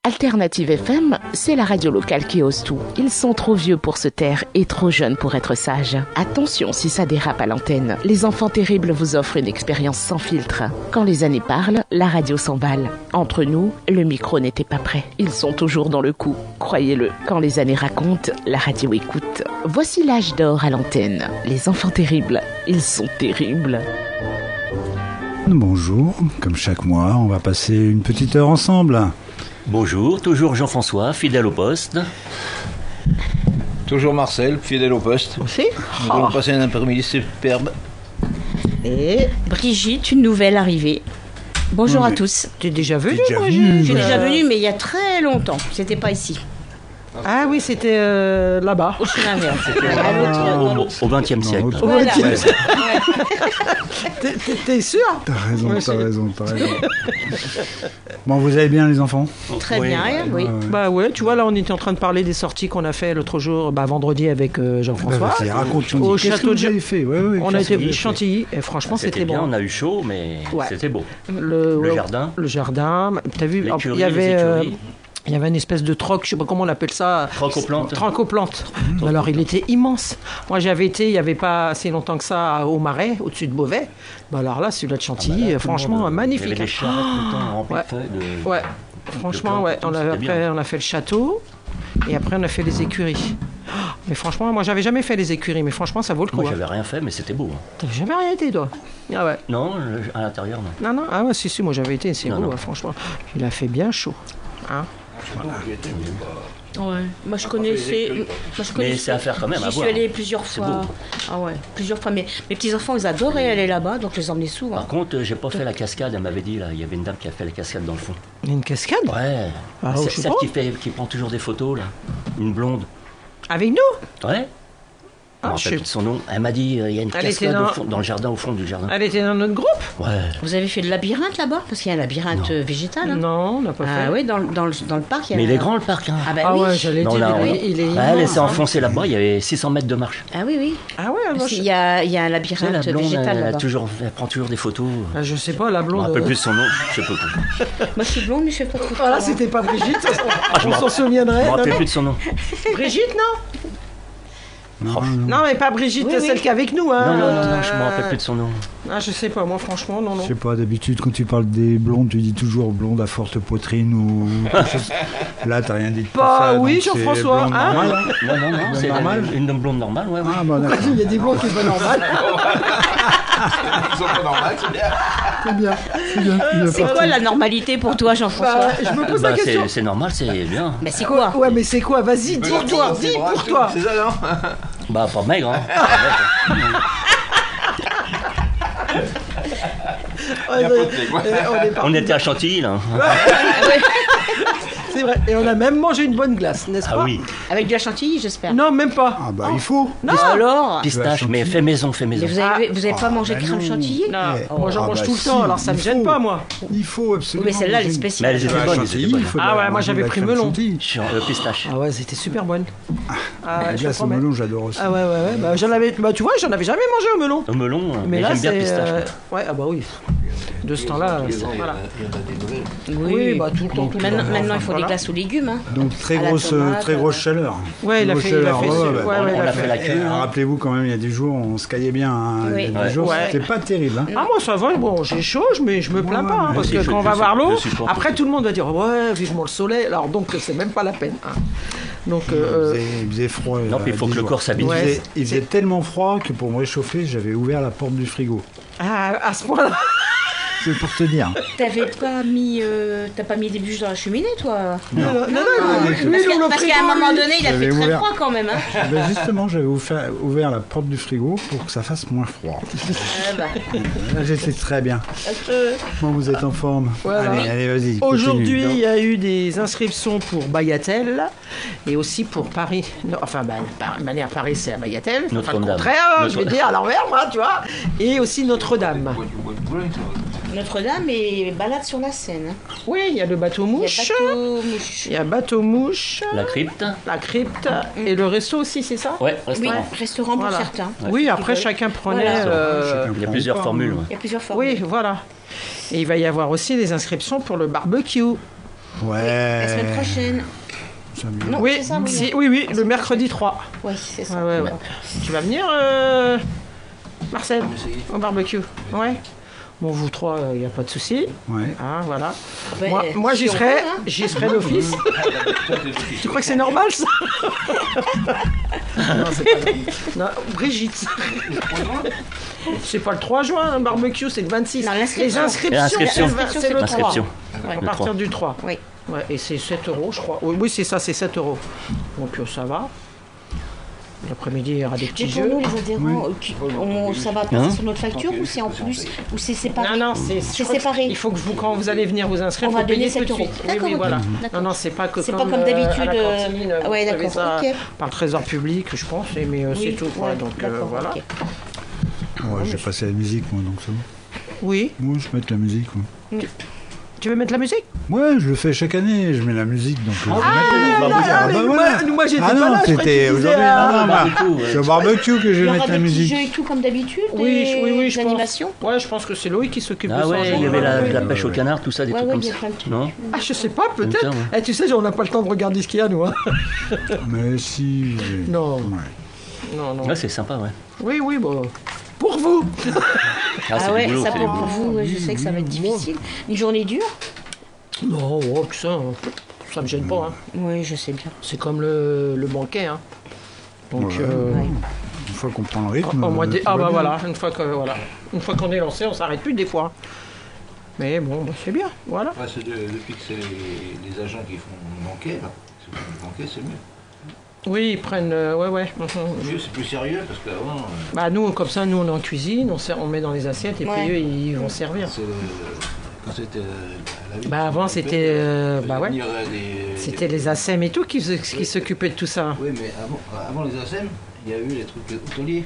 Alternative FM, c'est la radio locale qui ose tout. Ils sont trop vieux pour se taire et trop jeunes pour être sages. Attention si ça dérape à l'antenne. Les enfants terribles vous offrent une expérience sans filtre. Quand les années parlent, la radio s'emballe. Entre nous, le micro n'était pas prêt. Ils sont toujours dans le coup. Croyez-le, quand les années racontent, la radio écoute. Voici l'âge d'or à l'antenne. Les enfants terribles, ils sont terribles. Bonjour, comme chaque mois, on va passer une petite heure ensemble. Bonjour, toujours Jean-François, fidèle au poste. Toujours Marcel, fidèle au poste. Aussi. Nous allons passer un après-midi superbe. Et Brigitte, une nouvelle arrivée. Bonjour à tous. Tu es déjà venu, Je suis déjà venue, mais il y a très longtemps. C'était pas ici. Ah oui, c'était là-bas. Au chemin vert. Au XXe siècle. Voilà. T'es sûr? T'as raison. Bon, vous allez bien les enfants? Très bien, oui. Bah ouais, tu vois, là on était en train de parler des sorties qu'on a fait l'autre jour, vendredi avec Jean-François. Raconte-nous. Au Qu'est-ce château que de vous avez fait? On a été Chantilly et franchement C'était c'était bien, bon. on a eu chaud, mais c'était beau. Le jardin. Le jardin. T'as vu? L'écurie, Il y avait. les écuries. Il y avait une espèce de troc, je sais pas comment on appelle ça. Troc-aux-plantes. Troc-aux-plantes. Alors il était immense. Moi j'avais été, il n'y avait pas assez longtemps que ça, au Marais, au-dessus de Beauvais. Alors là, celui-là de Chantilly, franchement, magnifique. Il y avait des charrettes tout le temps remplies de feuilles. Ouais, franchement, ouais. Après, on a fait le château et après on a fait les écuries. Mais franchement, moi j'avais jamais fait les écuries, mais franchement ça vaut le coup. Moi j'avais rien fait, mais c'était beau. T'avais jamais rien été toi? Ah ouais. Non, à l'intérieur non. Non, ah ouais, si, moi j'avais été, c'est beau, franchement. Il a fait bien chaud. Hein? Ouais. Moi je connaissais. Mais c'est à faire quand même. J'y suis allée plusieurs fois. Ah ouais, plusieurs fois. Mais mes petits enfants, ils adoraient aller là-bas, donc je les emmenais souvent. Par contre, j'ai pas fait la cascade. Elle m'avait dit là, il y avait une dame qui a fait la cascade dans le fond. Une cascade? Ouais. Ah, C'est celle qui prend toujours des photos là. Une blonde. Avec nous? Ouais. Je me rappelle de son nom. Elle m'a dit il y a une cascade dans le jardin, au fond du jardin. Elle était dans notre groupe? Ouais. Vous avez fait le labyrinthe là-bas? Parce qu'il y a un labyrinthe végétal. Hein. Non, on n'a pas fait. Ah oui, dans le parc. Mais il est grand le parc. Hein. Ah bah oui. Ouais, j'allais dire, il est immense. Elle s'est enfoncée là-bas, il y avait 600 mètres de marche. Ah oui. Ah ouais, Parce qu'il y a un labyrinthe la blonde, végétal là-bas. Elle prend toujours des photos. Ah, je sais pas, la Je me blonde. rappelle plus de son nom, je sais pas plus. Moi je suis blonde, mais je fais pas trop. Voilà, c'était pas Brigitte, on s'en souviendrait. Je me rappelle plus de son nom. Brigitte, non? Non, mais pas Brigitte, celle qui est avec nous. Hein. Non, je me rappelle plus de son nom. Ah, je sais pas, moi franchement, non. Je sais pas, d'habitude quand tu parles des blondes, tu dis toujours blonde à forte poitrine ou quelque chose. Là, t'as rien dit de Bah ça, oui, donc Jean-François. c'est blonde normale. Non, c'est normale. une blonde normale, ouais. Ah, bah d'accord. Il y a des blondes qui sont pas normales. Ils sont pas normales, c'est bien. C'est bien. C'est quoi la normalité pour toi, Jean-François? Je me pose la question. C'est normal, c'est bien. Mais c'est quoi? Ouais, mais c'est quoi? Vas-y, dis pour toi. C'est ça, non? Bah, pas maigre, hein. On était à Chantilly, là. C'est vrai. Et on a même mangé une bonne glace, n'est-ce pas? Ah oui. Avec de la chantilly, j'espère. Non, même pas. Ah bah il faut. Non. Alors? Pistache, mais fait maison. Mais vous avez pas mangé de crème chantilly? Non. Moi j'en mange tout le si, temps, alors ça me il gêne faut. pas, moi. Il faut absolument. Mais celle-là, elle est Mais spéciale. elles étaient bonnes, elles étaient bonnes. Ah ouais, moi, j'avais pris melon. Sur pistache. Ah ouais, c'était super bonne. Ah La ouais, je glace au promets. melon, j'adore aussi. Ah ouais. Bah, tu vois, j'en avais jamais mangé au melon. Au melon, mais là, j'aime bien c'est. pistache. Ouais, ah bah oui. De ce temps-là, voilà. Oui, bah tout le temps. Maintenant, il faut des glaces aux légumes. Hein. Donc très À la grosse tomate, chaleur. Ouais, il a fait. On a fait la queue. Rappelez-vous quand même, il y a des jours, on se caillait bien. Hein. Oui. Il y a des jours, Ouais. c'était pas terrible. Hein. Ah moi ça va, bon j'ai chaud, mais je me plains pas, hein, parce aussi, que je- quand on je va voir l'eau, je supporte après aussi. tout le monde va dire ouais vivement le soleil, alors donc c'est même pas la peine. Hein. Donc Il faisait froid. Non, puis il faut que le corps s'habitue. Ouais. Il faisait tellement froid que pour me réchauffer, j'avais ouvert la porte du frigo. à ce point-là. C'est pour te dire. T'as pas mis des bûches dans la cheminée, toi? Non, Parce qu'à un moment donné, il a fait J'avais très ouvert. froid quand même. Hein. Ben justement, j'avais ouvert la porte du frigo pour que ça fasse moins froid. Là, j'étais très bien. Bon, vous êtes en forme. Voilà. Allez, vas-y. Aujourd'hui, continue. il y a eu des inscriptions pour Bagatelle et aussi pour Paris. Non, enfin, de manière Paris, c'est à Bagatelle. Enfin, le Notre-Dame. contraire, je vais dire à l'envers, moi, tu vois. Et aussi Notre-Dame. Notre-Dame et balade sur la Seine. Oui, il y a le bateau-mouche. Il y a bateau-mouche. La crypte. La crypte et le resto aussi, c'est ça? Ouais, Oui, restaurant. restaurant pour Voilà. certains. Oui, après Ils veulent. chacun prenait. Voilà. Il y a plusieurs formules. Ouais. Il y a plusieurs formes. Oui, voilà. Et il va y avoir aussi des inscriptions pour le barbecue. Ouais. La semaine prochaine. Non, Oui, c'est ça, oui, le mercredi 3. Oui, c'est ça. Ouais. Tu vas venir, Marcel, au barbecue? Ouais. Bon, vous trois, il n'y a pas de souci. Ouais. Ah, voilà. Ben, Moi si j'y on serai, peut, hein. j'y serai d'office. Tu crois que c'est normal, ça? Non, c'est pas normal. Non, Brigitte. C'est pas le 3 juin, un barbecue, c'est le 26. Non, Les inscriptions, c'est le 3. Ouais. À partir du 3. Oui. Ouais, et c'est 7 €, je crois. Oui, c'est ça, c'est 7 €. Donc ça va. L'après-midi, il y aura des petits Mais pour jeux. nous, les adhérents, ça va passer sur notre facture ou c'est en plus? Ou c'est séparé? Non, c'est séparé. Il faut que quand vous allez venir vous inscrire, On vous va donner payez tout 7 de €. suite. D'accord, oui, ok. voilà. D'accord. Non, c'est pas C'est pas comme d'habitude. à la cantine, vous Ouais, savez d'accord. ça Ok. par le trésor public, je pense, mais c'est tout. Quoi. Ouais, Donc d'accord, voilà. ok. Ouais, j'ai passé la musique, moi, donc ça va. Oui. Moi, je mets de la musique. Ouais. Tu veux mettre la musique? Ouais, je le fais chaque année, je mets la musique, donc je vais mettre la musique. Moi j'étais Ah pas non, là, je croyais c'était que tu disais, aujourd'hui. C'est au barbecue que je Il y vais aura mettre la des petits musique. jeux et tout comme d'habitude, Oui, des je pense. animations. Ouais, je pense que c'est Loïc qui s'occupe de Ah ça. ouais, il y avait la pêche au Ouais. canard, tout ça, des Ouais, trucs ouais, comme il y a ça. plein de trucs. Non? Ah, je sais pas, peut-être. Comme ça, ouais. Tu sais, on n'a pas le temps de regarder ce qu'il y a, nous. Hein. Mais si. Non. Ouais. Non. Ouais, c'est sympa, ouais. Oui, bon. Pour vous. Ah, c'est Ah ouais, du boulot, ça c'est du pour boulot. vous, ouais, je sais que ça va être difficile. Une journée dure? Non, ça me gêne pas. Hein. Oui, je sais bien. C'est comme le banquet. Hein. Donc, Ouais. Ouais. Une fois qu'on prend le rythme. au mois de... tout Ah va bah bien. voilà, une fois qu'on est lancé, on s'arrête plus des fois. Mais bon, c'est bien, voilà. Ouais, c'est depuis que c'est les agents qui font le banquet, là. Le banquet, c'est mieux. Oui, ils prennent... ouais. Mieux, c'est plus sérieux parce qu'avant, Bah nous, comme ça, nous on est en cuisine, on met dans les assiettes et Ouais. puis eux, ils vont servir. quand c'était la vie. Bah avant, c'était... bah ouais. Il y aurait des- C'était les ASEM et tout qui s'occupaient de tout ça. Oui, mais avant les ASEM, il y a eu les trucs hôteliers.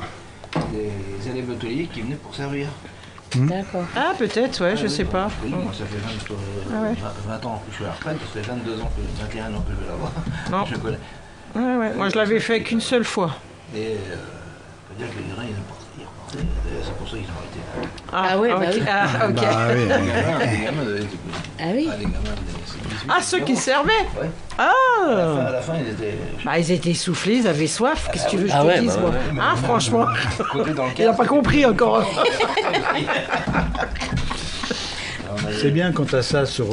Des élèves hôteliers qui venaient pour servir. D'accord. Ah peut-être, ouais, je sais pas. Oui, moi ça fait 20 ans que je suis à la retraite, ça fait 22 ans, 21 ans que je vais là-bas. Non. Je connais. Ouais. Moi, je l'avais fait qu'une seule fois. Et on peut dire que les gens, ils repartaient. C'est pour ça qu'ils ont arrêté. Ah ouais, bah ok. oui. Ah, ok. Bah oui. Les gamins devaient être- Ah oui. les gamins, c'est 18. Ah, ceux qui servaient. Ouais. Ah. À la fin, ils étaient Bah, ils étaient essoufflés, ils avaient soif. Qu'est-ce que tu veux que je Ah te ouais, dise, bah moi ouais, Ah, franchement, côté dans le il n'a pas compris encore. C'est bien quand tu as ça sur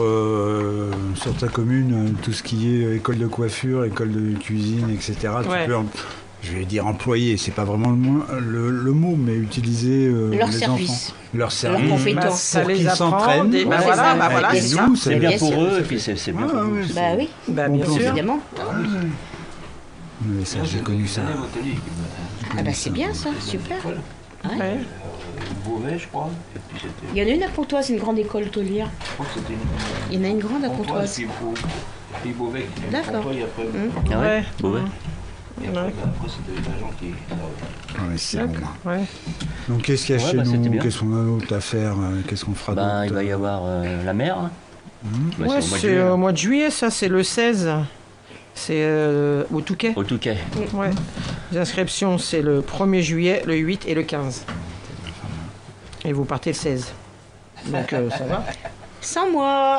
ta commune, tout ce qui est école de coiffure, école de cuisine, etc. Ouais. Tu peux, je vais dire employer, c'est pas vraiment le mot, mais utiliser Leur les service. enfants. Leur service. compétences. Bah, Pour ça les qu'ils apprend. s'entraînent. Bah Ouais, voilà, ça, bah voilà, avec c'est nous, ça. C'est bien Bien pour sûr. eux, et puis c'est bien pour vous. Bah oui, Bah bien sûr. évidemment. Mais ça, j'ai connu ça. élèves hôteliers qui Ah bah c'est bien ça, super. Ouais. Beauvais, je crois. Et puis c'était. Il y en a une à Pontoise, une grande école hôtelière. Je crois que c'était Il y en a une grande à Pontoise. Puis Beauvais. D'accord. Pontoise, et après, Ah ouais, Ouais. bon, ouais. et après, après, c'était les agents qui. Ouais, c'est bon. Ouais. Donc qu'est-ce qu'il y a Ouais, chez bah, c'était nous? bien. Qu'est-ce qu'on a d'autre à faire? Qu'est-ce qu'on fera Ben, d'autre? il va y avoir la mer. Hein. Bah, Ouais, c'est au mois de c'est juillet, au là. mois de juillet, ça, c'est le 16. C'est au Touquet. Au Touquet. Ouais. Les inscriptions, c'est le 1er juillet, le 8 et le 15. Et vous partez le 16. Donc ça va. Sans moi.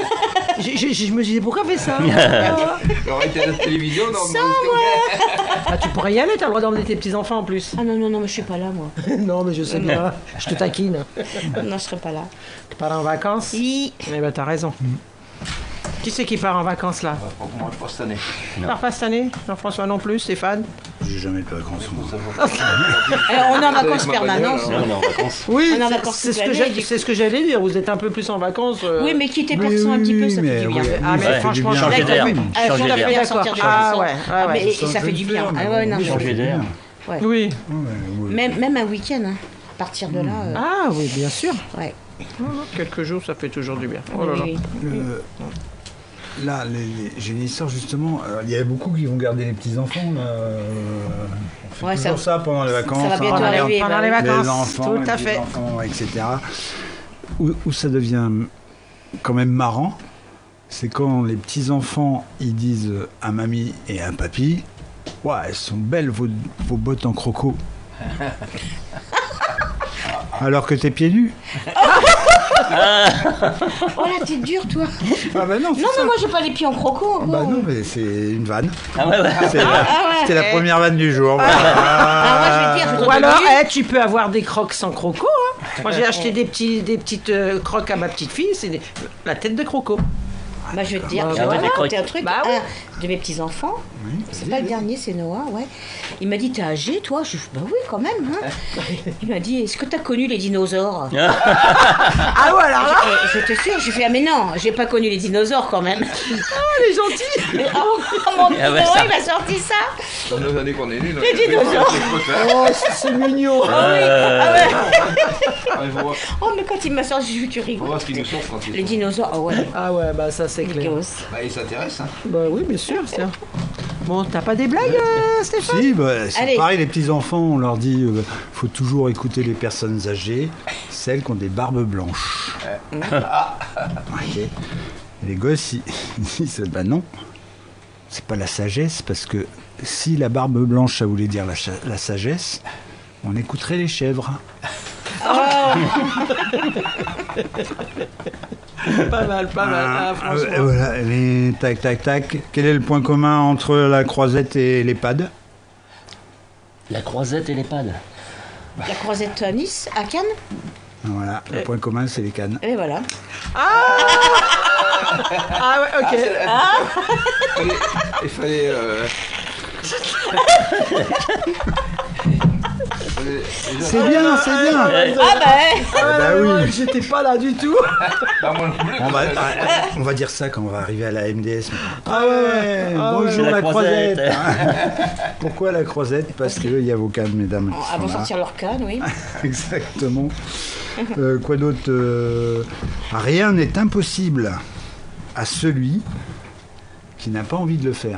Je me disais, pourquoi fait ça Il aurait été à la télévision dans Ah, tu pourrais y aller, t'as le droit d'emmener tes petits-enfants en plus. Ah non, mais je suis pas là moi. Non, mais je sais bien, je te taquine. Non, je serai pas là. Tu pars en vacances? Si. Eh ben, t'as raison. Qui c'est qui part en vacances là? Moi, pas cette année. Tu pars pas cette année? Jean-François non plus, Stéphane? J'ai jamais de vacances. moi. Alors on est en vacances permanentes. Là, on est en vacances. Oui, On est en vacances c'est toute ce que l'année, du c'est ce que j'allais dire. Vous êtes un peu plus en vacances. Oui, mais quitter perso un petit peu, ça fait du bien. Ah, mais ça fait franchement, du bien. Changer d'air. Ah, Changer tout à d'air. fait, D'accord. sortir des Ah, chansons. ouais, Ah, mais ouais. et ça fait du bien. Ah ouais, non, Changer d'air. ouais. Oui. Ouais. Même un week-end, hein. À partir de là. Ah oui, bien sûr. Ouais. Quelques jours, ça fait toujours du bien. Oh là là. Oui. Là, j'ai une histoire justement. Il y a beaucoup qui vont garder les petits-enfants. On fait Ouais, toujours ça pendant les vacances. ça va bientôt hein, arriver. Pendant les bah les vacances, enfants, tout les à fait. petits-enfants, etc. Où ça devient quand même marrant, c'est quand les petits-enfants ils disent à mamie et à papy, ouais, elles sont belles vos bottes en croco. Alors que t'es pieds nus. Oh là, t'es dur, toi. Ah bah non, Non, mais moi, j'ai pas les pieds en croco. Bah non, mais c'est une vanne. Ah ouais. C'était la première vanne du jour. Moi, je vais dire, Ou alors, tu peux avoir des crocs sans croco. Hein. Moi, j'ai acheté des petites crocs à ma petite fille. C'est la tête de croco. Bah, je vais te dire, t'es un truc. Un de mes petits-enfants, c'est pas le dernier, c'est Noah, ouais. Il m'a dit, t'es âgé, toi? Je dis, bah oui, quand même. Hein. Il m'a dit, est-ce que t'as connu les dinosaures? Ah ouais, alors là Je te suis, j'ai fait, ah mais non, j'ai pas connu les dinosaures quand même. Ah, les gentils. Mon petit Noah, il m'a sorti ça. Dans nos années qu'on est nés, Les dinosaures. Oh, c'est mignon. Oh, mais quand il m'a sorti, je tu rigoles. On va voir ce qu'ils nous sortent quand ils Les dinosaures, ah ouais. Ah ouais, bah ça c'est clair. Bah, ils s'intéressent, hein. Bah oui, bien sûr. Tiens. Bon, t'as pas des blagues, Stéphane? Si, bah, c'est Allez. pareil, les petits-enfants, on leur dit faut toujours écouter les personnes âgées, celles qui ont des barbes blanches. Ok. Et les gosses, ils disent bah non, c'est pas la sagesse, parce que si la barbe blanche, ça voulait dire la sagesse, on écouterait les chèvres. Pas mal. Ah, franchement. Voilà, les tac. Quel est le point commun entre la croisette et l'EHPAD? La croisette et l'EHPAD. La croisette à Nice, à Cannes. Voilà, le point commun, c'est les cannes. Et voilà. Ah ouais, ok. Il fallait C'est bien. Ah bah, Oui. J'étais pas là du tout. On va dire ça quand on va arriver à la MDS. Ah ouais. Bonjour C'est la la croisette. croisette. Pourquoi la croisette? Parce qu'il y a vos cannes, mesdames. qui Avant de sont là. sortir leur canne, oui. Exactement. Quoi d'autre? Rien n'est impossible à celui qui n'a pas envie de le faire.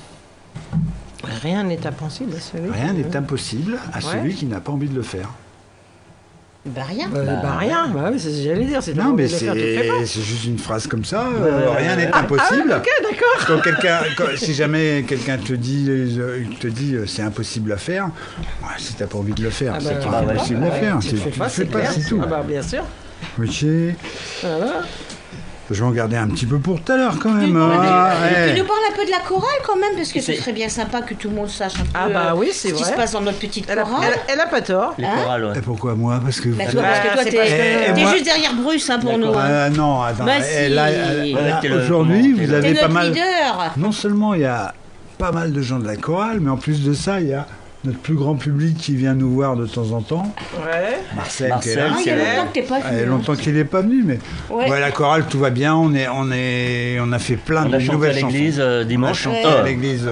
Rien n'est impossible à celui. Rien n'est impossible à celui qui n'a pas envie de le faire. Bah rien. Rien. Bah oui, c'est ce que j'allais dire. C'est Non, mais de le faire, tu le fais pas. c'est juste une phrase comme ça. Rien n'est impossible. Ok, d'accord. Si jamais quelqu'un te dit c'est impossible à faire, si t'as pas envie de le faire, c'est pas impossible à faire. Tu le fais pas, Tu le c'est fais pas, clair. c'est tout. Ah bah bien sûr. Ok. Voilà. Je vais en garder un petit peu pour tout à l'heure quand même. Tu nous ouais. parles un peu de la chorale quand même, parce que ce serait bien sympa que tout le monde sache un peu Ah bah oui, c'est ce qui vrai. se passe dans notre petite Elle a pas tort. Les chorales, ouais. Et pourquoi moi? Parce que Bah toi, parce que toi, c'est t'es moi- juste derrière Bruce, hein, pour nous. Hein. non, attends. Bah si. Là, t'es le- aujourd'hui, vous T'es avez pas notre mal. leader. Non seulement il y a pas mal de gens de la chorale, mais en plus de ça, il y a notre plus grand public qui vient nous voir de temps en temps. Ouais. Marcel qui est là. Ah, il y a longtemps que t'es pas Il y a venu. longtemps qu'il n'est pas venu, mais Ouais. la chorale, tout va bien. On a fait plein On de a chanté à nouvelles chansons. l'église On a dimanche. chanté à l'église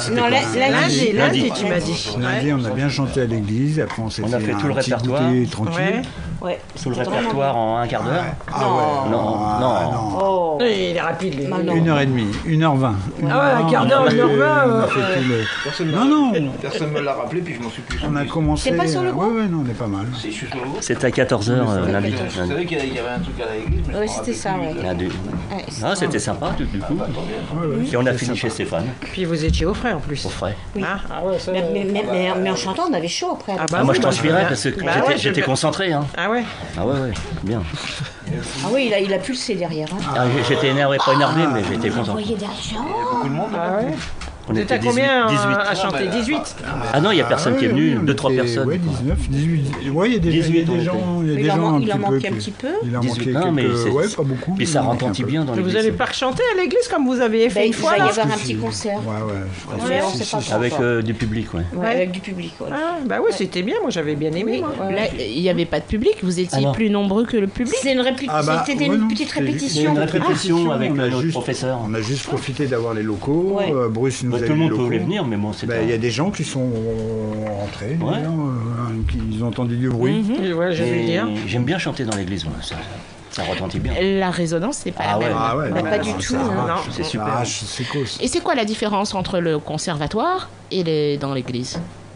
Lundi, tu m'as dit. lundi, on a bien chanté à l'église. Après, on s'est On a fait un tout le petit répertoire. goûter tranquille. Ouais. Ouais. Tout le C'était vraiment répertoire en un quart d'heure. Ah ouais. Non. Oh. Il est rapide, lui. Bah non. 1h30, 1h20. Ah ouais, un quart d'heure, 1h20. Personne me l'a rappelé, puis je m'en suis plus On a souvenu. commencé. T'es pas sur le groupe? Ouais, non, on est pas mal. Si, je suis sur le groupe. C'était à 14h lundi. Je savais qu'il y avait un truc à l'église, mais Ouais, je m'en c'était ça, rappelais ouais. plus. Lundi. Ouais, Ah, c'était sympa, du coup. Et on a fini chez Stéphane, Puis vous étiez au frais en plus. au frais. Ah ouais, ça. Mais en chantant, on avait chaud après. Ah bah Ah, moi, oui, je transpirais parce que Bah ouais, j'étais concentré. Hein. Ah ouais. Ah ouais, bien. Ah oui, il a pulsé derrière. Hein. Ah, j'étais énervé, pas énervé, mais j'étais content. Envoyé d'argent. Beaucoup de monde. Ah ouais. On Vous était êtes à combien 18. à chanter? 18. Ah non, il n'y a personne qui est venu, on 2-3 était, personnes. Ouais, 19, 18. Ouais, il y a des 18, gens. Il y a Il des en gens man- un il en petit manquait peu un qui- petit peu. Il en 18, manquait non, mais quelques. c'est- Ouais, pas beaucoup. Puis ça il en manquait un retentit peu. bien dans Vous l'église. allez pas rechanter à l'église comme vous avez fait Ben, une il fois va y là avoir un Parce que petit c'est- concert. Ouais, Ouais, on si, sait pas si, encore. Avec du public, ouais. Ouais, avec du public. Ouais. Ah, bah oui, c'était bien, moi j'avais bien aimé. Moi. Là, il n'y avait pas de public, vous étiez Alors. plus nombreux que le public. C'était une, c'était ouais, une non, petite c'était- Il y a répétition. une répétition avec on a notre juste- professeur. On a juste profité d'avoir les locaux. Ouais. Bruce nous Bah, a tout eu le les monde locaux. voulait venir, mais bon, c'est Ben, il y a des gens qui sont rentrés, Ouais. ils ont entendu du bruit. Ouais, j'ai vu dire. J'aime bien chanter dans l'église, moi. Ça retentit bien. La résonance, c'est pas Ah la ouais. même. Ah ouais, Bah, non, pas du ça tout, arrache, non, c'est ça super. arrache, c'est cause. Et c'est quoi la différence entre le conservatoire et dans l'église?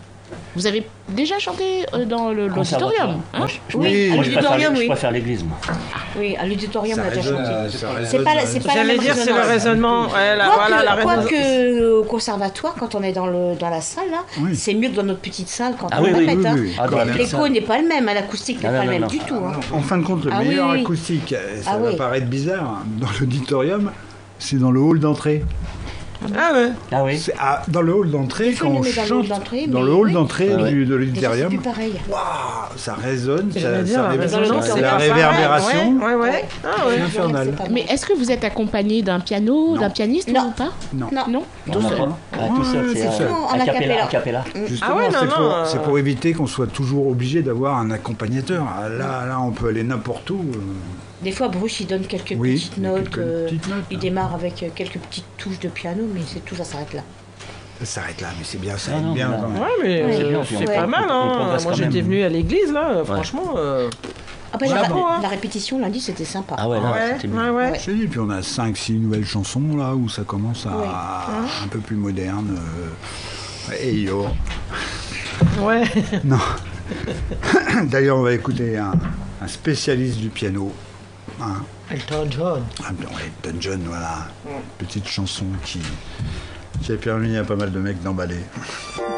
Vous avez déjà chanté dans l'auditorium, hein? Oui, à l'auditorium, oui. Je préfère l'église, moi. Oui, à l'auditorium, on a déjà chanté. C'est pas la même dire, c'est le raisonnement. Quoique au conservatoire, quand on est dans la salle, là, c'est mieux que dans notre petite salle quand on répète. L'écho n'est pas le même, l'acoustique n'est pas le même du tout. En fin de compte, le meilleur acoustique, ça va paraître bizarre, dans l'auditorium, c'est dans le hall d'entrée. Ah ouais. Ah oui. Dans le hall d'entrée, quand on chante, dans le hall d'entrée de l'auditorium, ça résonne, la réverbération, c'est infernal. Mais est-ce que vous êtes accompagné d'un piano, d'un pianiste ou pas? Non. Tout seul, c'est a cappella. Justement, c'est pour éviter qu'on soit toujours obligé d'avoir un accompagnateur. Là, on peut aller n'importe où. Des fois, Bruce, il donne quelques petites notes. Il démarre avec quelques petites touches de piano, mais c'est tout, ça s'arrête là. Ça s'arrête là, mais c'est bien, ça aide bien quand même. Ouais, mais c'est pas mal. Moi, j'étais venu à l'église, là, franchement. La répétition lundi, c'était sympa. Ah ouais, c'était bien. Et puis on a 5-6 nouvelles chansons là où ça commence à un peu plus moderne. Et yo. Ouais. Non. D'ailleurs, on va écouter un spécialiste du piano. Elton John. Elton John, voilà. Petite chanson qui a permis à pas mal de mecs d'emballer.